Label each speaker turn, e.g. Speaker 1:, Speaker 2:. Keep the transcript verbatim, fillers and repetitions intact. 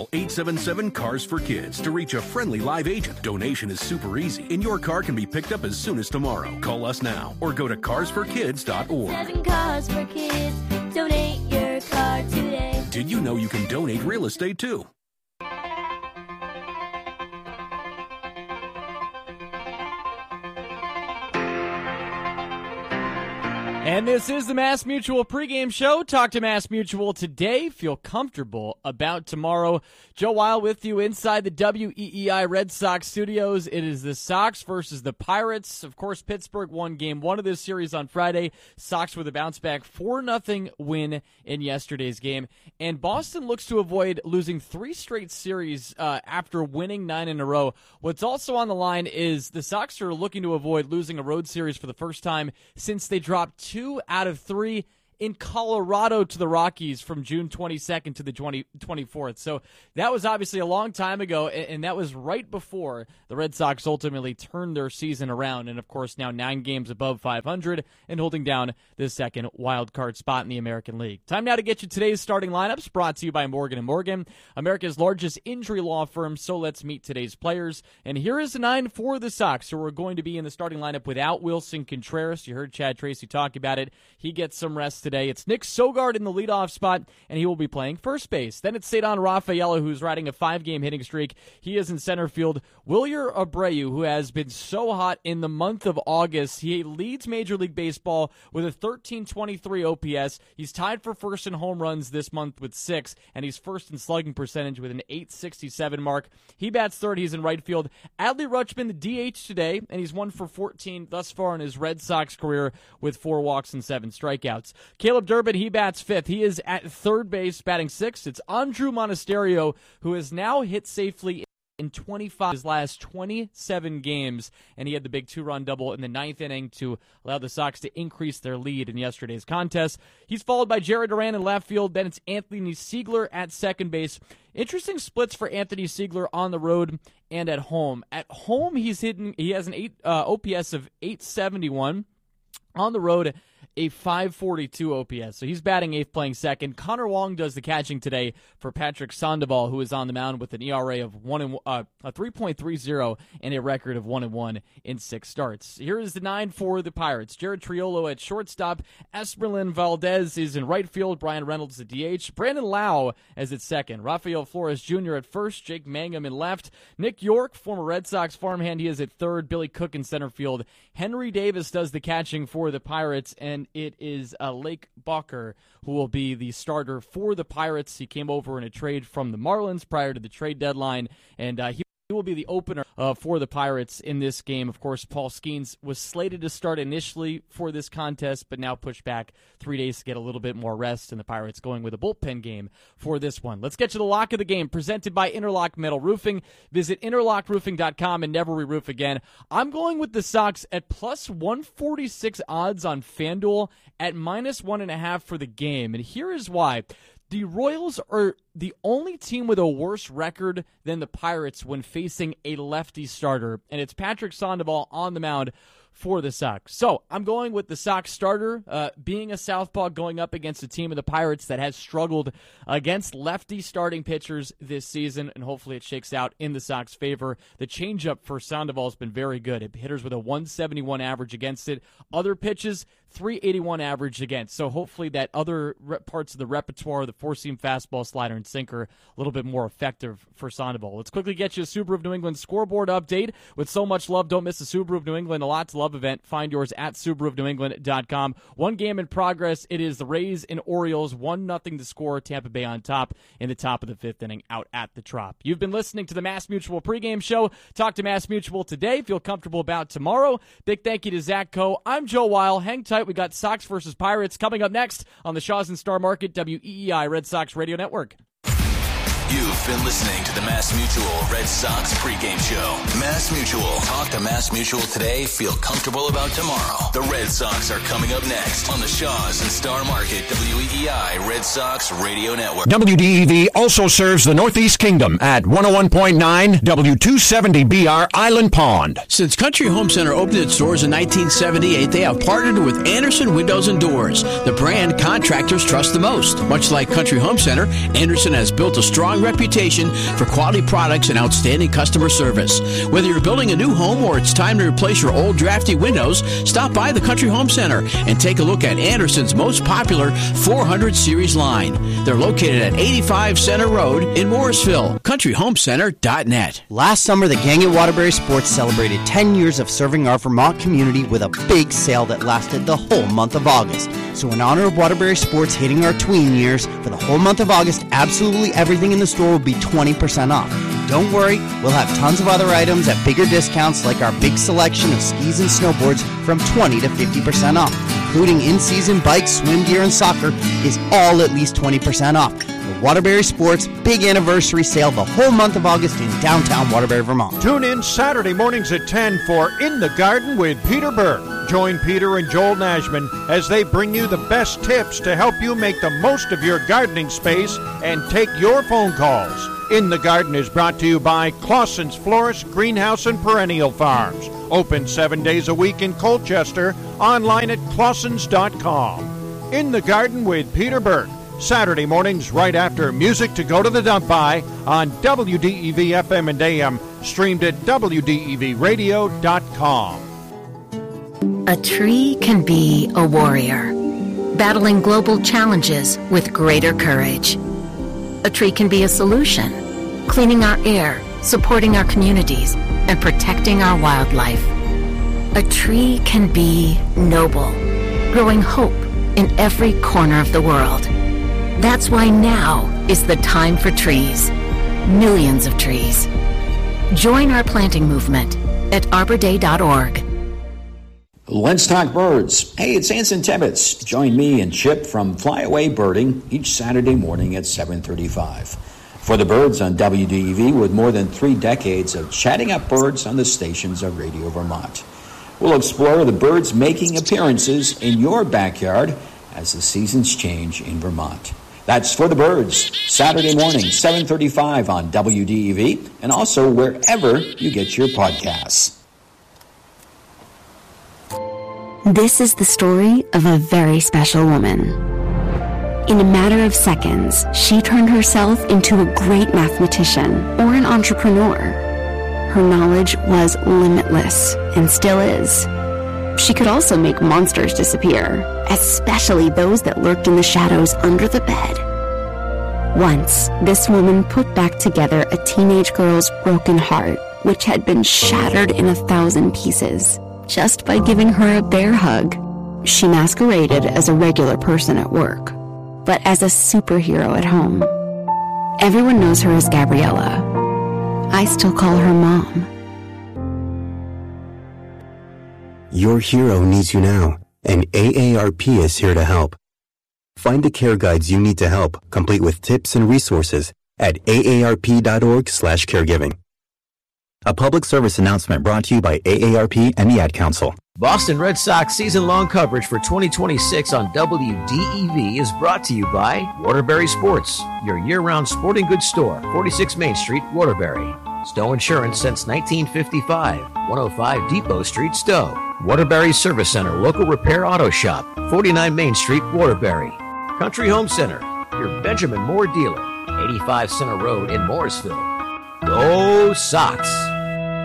Speaker 1: Call eight seven seven, C A R S for Kids to reach a friendly live agent. Donation is super easy, and your car can be picked up as soon as tomorrow. Call us now or go to cars for kids dot org.
Speaker 2: Seven Cars for Kids. Donate your car today.
Speaker 1: Did you know you can donate real estate too?
Speaker 3: And this is the Mass Mutual pregame show. Talk to Mass Mutual today. Feel comfortable about tomorrow. Joe Weil with you inside the W E E I Red Sox studios. It is the Sox versus the Pirates. Of course, Pittsburgh won game one of this series on Friday. Sox with a bounce-back four nothing win in yesterday's game. And Boston looks to avoid losing three straight series uh, after winning nine in a row. What's also on the line is the Sox are looking to avoid losing a road series for the first time since they dropped two Two out of three in Colorado to the Rockies from June twenty-second to the twenty-fourth. So that was obviously a long time ago, and that was right before the Red Sox ultimately turned their season around. And, of course, now nine games above five hundred and holding down the second wild card spot in the American League. Time now to get you today's starting lineups, brought to you by Morgan and Morgan, America's largest injury law firm. So let's meet today's players. And here is the nine for the Sox, who are going to be in the starting lineup without Wilson Contreras. You heard Chad Tracy talk about it. He gets some rest today. It's Nick Sogard in the leadoff spot, and he will be playing first base. Then it's Ceddanne Rafaela, who's riding a five-game hitting streak. He is in center field. Wilyer Abreu, who has been so hot in the month of August. He leads Major League Baseball with a thirteen twenty-three O P S. He's tied for first in home runs this month with six, and he's first in slugging percentage with an eight sixty-seven mark. He bats third. He's in right field. Adley Rutschman, the D H today, and he's one for fourteen thus far in his Red Sox career with four walks and seven strikeouts. Caleb Durbin, he bats fifth. He is at third base, batting sixth. It's Andrew Monasterio, who has now hit safely in twenty-five of his last twenty-seven games, and he had the big two-run double in the ninth inning to allow the Sox to increase their lead in yesterday's contest. He's followed by Jared Duran in left field. Then it's Anthony Siegler at second base. Interesting splits for Anthony Siegler on the road and at home. At home, he's hitting. He has an eight uh, O P S of eight seventy-one. On the road, a five forty-two O P S. So he's batting eighth, playing second. Connor Wong does the catching today for Patrick Sandoval, who is on the mound with an E R A of one and uh, a three point three oh and a record of one and one in six starts. Here is the nine for the Pirates. Jared Triolo at shortstop. Esmerlin Valdez is in right field. Brian Reynolds at D H. Brandon Lau as at second. Rafael Flores Junior at first. Jake Mangum in left. Nick York, former Red Sox farmhand, he is at third. Billy Cook in center field. Henry Davis does the catching for the Pirates, and it is uh, Lake Balker who will be the starter for the Pirates. He came over in a trade from the Marlins prior to the trade deadline, and uh, he will be the opener uh, for the Pirates in this game. Of course, Paul Skeens was slated to start initially for this contest, but now pushed back three days to get a little bit more rest, and the Pirates going with a bullpen game for this one. Let's get to the lock of the game, presented by Interlock Metal Roofing. Visit interlock roofing dot com and never re-roof again. I'm going with the Sox at plus one forty-six odds on FanDuel, at minus one and a half for the game, and here is why. The Royals are the only team with a worse record than the Pirates when facing a lefty starter, and it's Patrick Sandoval on the mound for the Sox. So I'm going with the Sox starter uh, being a southpaw going up against a team of the Pirates that has struggled against lefty starting pitchers this season, and hopefully it shakes out in the Sox' favor. The changeup for Sandoval has been very good. It hitters with a one seventy-one average against it. Other pitches, three eighty-one average against. So hopefully that other re- parts of the repertoire, the four-seam fastball, slider, and sinker, a little bit more effective for Sandoval. Let's quickly get you a Subaru of New England scoreboard update. With so much love, don't miss a Subaru of New England, a lot to love event. Find yours at Subaru of New England dot com. One game in progress. It is the Rays and Orioles, one nothing to score. Tampa Bay on top in the top of the fifth inning out at the Trop. You've been listening to the Mass Mutual pregame show. Talk to Mass Mutual today. Feel comfortable about tomorrow. Big thank you to Zach Coe. I'm Joe Weil. Hang tight. We got Sox versus Pirates coming up next on the Shaw's and Star Market W E E I Red Sox Radio Network.
Speaker 4: You've been listening to the Mass Mutual Red Sox pregame show. Mass Mutual. Talk to Mass Mutual today. Feel comfortable about tomorrow. The Red Sox are coming up next on the Shaw's and Star Market W E E I Red Sox Radio Network.
Speaker 5: W D E V also serves the Northeast Kingdom at one oh one point nine W two seventy B R Island Pond.
Speaker 6: Since Country Home Center opened its doors in nineteen seventy-eight, they have partnered with Anderson Windows and Doors, the brand contractors trust the most. Much like Country Home Center, Anderson has built a strong and reputation for quality products and outstanding customer service. Whether you're building a new home or it's time to replace your old drafty windows, stop by the Country Home Center and take a look at Anderson's most popular four hundred series line. They're located at eighty-five Center Road in Morrisville. country home center dot net.
Speaker 7: Last summer, the gang at Waterbury Sports celebrated ten years of serving our Vermont community with a big sale that lasted the whole month of August. So in honor of Waterbury Sports hitting our tween years, for the whole month of August, absolutely everything in the store will be twenty percent off. Don't worry, we'll have tons of other items at bigger discounts, like our big selection of skis and snowboards from twenty to fifty percent off, including in-season bikes, swim gear, and soccer is all at least twenty percent off. The Waterbury Sports Big Anniversary Sale the whole month of August in downtown Waterbury, Vermont.
Speaker 8: Tune in Saturday mornings at ten for In the Garden with Peter Burke. Join Peter and Joel Nashman as they bring you the best tips to help you make the most of your gardening space and take your phone calls. In the Garden is brought to you by Clausen's Florist, Greenhouse, and Perennial Farms. Open seven days a week in Colchester, online at clausens dot com. In the Garden with Peter Burke, Saturday mornings right after Music to Go to the Dump By on W D E V F M and A M, streamed at W D E V radio dot com.
Speaker 9: A tree can be a warrior, battling global challenges with greater courage. A tree can be a solution, cleaning our air, supporting our communities, and protecting our wildlife. A tree can be noble, growing hope in every corner of the world. That's why now is the time for trees. Millions of trees. Join our planting movement at arbor day dot org.
Speaker 5: Let's talk birds. Hey, it's Anson Tibbetts. Join me and Chip from Flyaway Birding each Saturday morning at seven thirty-five. For the birds on W D E V, with more than three decades of chatting up birds on the stations of Radio Vermont. We'll explore the birds making appearances in your backyard as the seasons change in Vermont. That's For the Birds, Saturday morning, seven thirty-five on W D E V, and also wherever you get your podcasts.
Speaker 10: This is the story of a very special woman. In a matter of seconds, she turned herself into a great mathematician or an entrepreneur. Her knowledge was limitless and still is. She could also make monsters disappear, especially those that lurked in the shadows under the bed. Once, this woman put back together a teenage girl's broken heart, which had been shattered in a thousand pieces, just by giving her a bear hug. She masqueraded as a regular person at work, but as a superhero at home. Everyone knows her as Gabriella. I still call her Mom.
Speaker 11: Your hero needs you now, and A A R P is here to help. Find the care guides you need to help, complete with tips and resources at A A R P dot org slash caregiving. A public service announcement brought to you by A A R P and the Ad Council.
Speaker 12: Boston Red Sox season-long coverage for twenty twenty-six on W D E V is brought to you by Waterbury Sports, your year-round sporting goods store, forty-six Main Street, Waterbury. Stowe Insurance since nineteen fifty-five, one oh five Depot Street, Stowe. Waterbury Service Center, local repair auto shop, forty-nine Main Street, Waterbury. Country Home Center, your Benjamin Moore dealer, eighty-five Center Road in Morrisville. Go Sox!